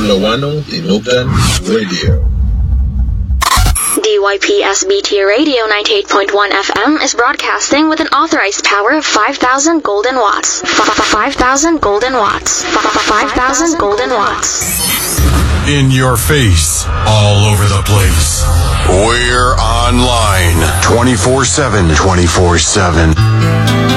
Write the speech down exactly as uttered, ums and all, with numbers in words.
Lawano Tinugdan Radio. D Y P S B T Radio ninety-eight point one F M is broadcasting with an authorized power of five thousand golden watts. five thousand golden watts. five thousand golden watts. In your face, all over the place. We're online twenty-four seven. twenty-four seven.